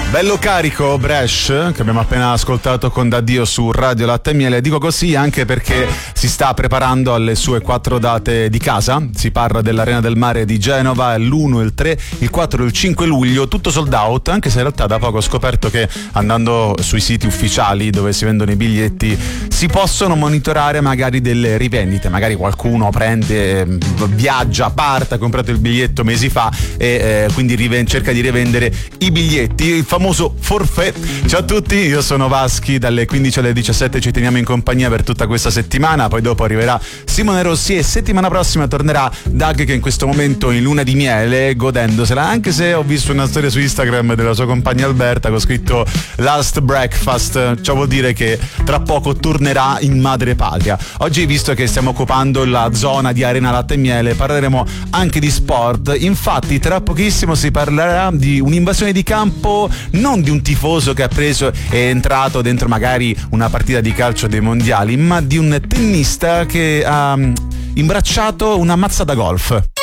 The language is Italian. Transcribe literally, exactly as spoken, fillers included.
Bello carico Brescia, che abbiamo appena ascoltato con D'Addio su Radio Latte e Miele. Dico così anche perché si sta preparando alle sue quattro date di casa. Si parla dell'Arena del Mare di Genova l'uno, il tre, il quattro e il cinque luglio, tutto sold out, anche se in realtà da poco ho scoperto che andando sui siti ufficiali dove si vendono i biglietti si possono monitorare magari delle rivendite. Magari qualcuno prende, viaggia, parte, ha comprato il biglietto mesi fa e eh, quindi riven- cerca di rivendere i biglietti, il famoso forfait. Ciao a tutti, io sono Vaschi, dalle quindici alle diciassette ci teniamo in compagnia per tutta questa settimana, poi dopo arriverà Simone Rossi e settimana prossima tornerà Doug, che in questo momento in luna di miele, godendosela, anche se ho visto una storia su Instagram della sua compagna Alberta con scritto Last Breakfast, ciò vuol dire che tra poco tornerà in madre patria. Oggi, visto che stiamo occupando la zona di Arena Latte e Miele, parleremo anche di sport. Infatti tra pochissimo si parlerà di un'invasione di campo, non di un tifoso che ha preso e è entrato dentro magari una partita di calcio dei mondiali, ma di un tennista che ha imbracciato una mazza da golf.